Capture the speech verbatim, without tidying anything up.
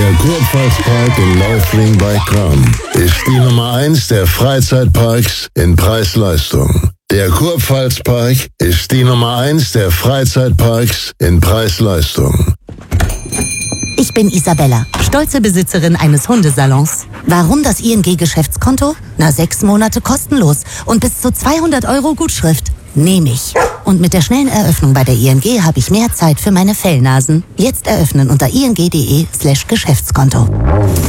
Der Kurpfalzpark in Laufling bei Cham ist die Nummer eins der Freizeitparks in Preis-Leistung. Der Kurpfalzpark ist die Nummer eins der Freizeitparks in Preis-Leistung. Ich bin Isabella, stolze Besitzerin eines Hundesalons. Warum das I N G-Geschäftskonto? Na, sechs Monate kostenlos und bis zu zweihundert Euro Gutschrift. Nehme ich. Und mit der schnellen Eröffnung bei der I N G habe ich mehr Zeit für meine Fellnasen. Jetzt eröffnen unter ing.de slash Geschäftskonto.